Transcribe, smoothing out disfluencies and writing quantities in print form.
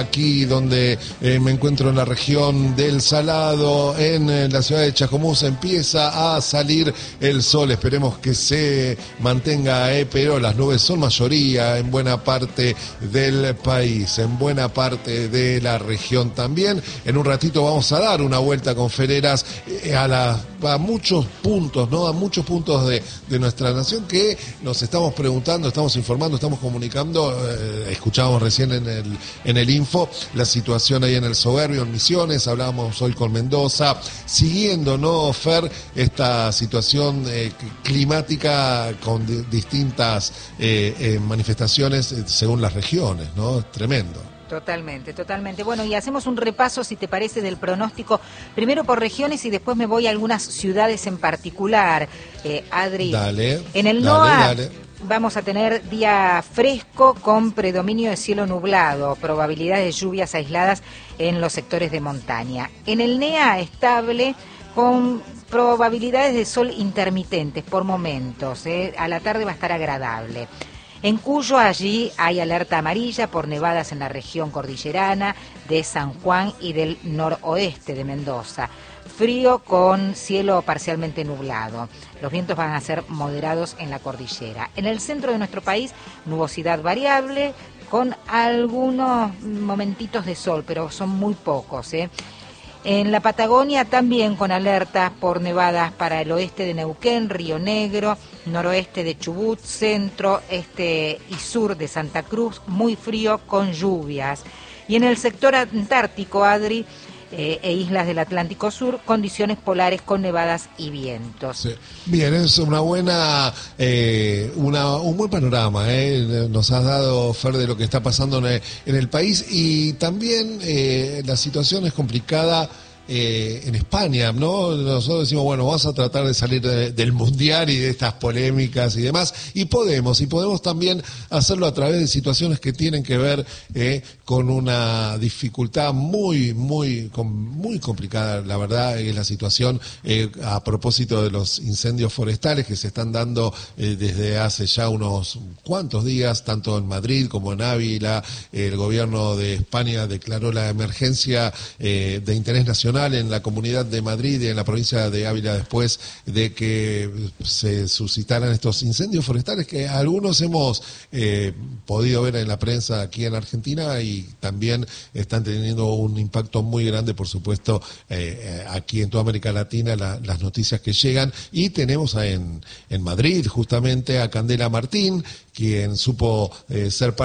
Aquí donde me encuentro en la región del Salado, en la ciudad de Chascomús, empieza a salir el sol. Esperemos que se mantenga, pero las nubes son mayoría en buena parte del país, en buena parte de la región también. En un ratito vamos a dar una vuelta con Fereras a muchos puntos, ¿no? A muchos puntos de nuestra nación que nos estamos preguntando, estamos informando, estamos comunicando. Escuchábamos recién en el info la situación ahí en el Soberbio, en Misiones. Hablábamos hoy con Mendoza, siguiendo, ¿no, Fer, esta situación climática con distintas manifestaciones según las regiones, ¿no? Es tremendo. Totalmente, totalmente. Bueno, y hacemos un repaso, si te parece, del pronóstico, primero por regiones y después me voy a algunas ciudades en particular. Adri, dale, en el NOA vamos a tener día fresco con predominio de cielo nublado, probabilidades de lluvias aisladas en los sectores de montaña. En el NEA estable con probabilidades de sol intermitentes por momentos. A la tarde va a estar agradable. En Cuyo, allí hay alerta amarilla por nevadas en la región cordillerana de San Juan y del noroeste de Mendoza. Frío con cielo parcialmente nublado. Los vientos van a ser moderados en la cordillera. En el centro de nuestro país, nubosidad variable con algunos momentitos de sol, pero son muy pocos, En la Patagonia también con alertas por nevadas para el oeste de Neuquén, Río Negro, noroeste de Chubut, centro, este y sur de Santa Cruz, muy frío con lluvias. Y en el sector antártico, Adri, e islas del Atlántico Sur, condiciones polares con nevadas y vientos. Sí. Bien, es una buena, un buen panorama, nos has dado, Fer, de lo que está pasando en el país, y también la situación es complicada en España, ¿no? Nosotros decimos, bueno, vamos a tratar de salir del mundial y de estas polémicas y demás, y podemos también hacerlo a través de situaciones que tienen que ver con una dificultad muy complicada, la verdad, es la situación a propósito de los incendios forestales que se están dando desde hace ya unos cuantos días, tanto en Madrid como en Ávila. El gobierno de España declaró la emergencia de interés nacional en la Comunidad de Madrid y en la provincia de Ávila después de que se suscitaran estos incendios forestales que algunos hemos podido ver en la prensa aquí en Argentina, y también están teniendo un impacto muy grande, por supuesto, aquí en toda América Latina, las noticias que llegan. Y tenemos en Madrid justamente a Candela Martín, quien supo ser parte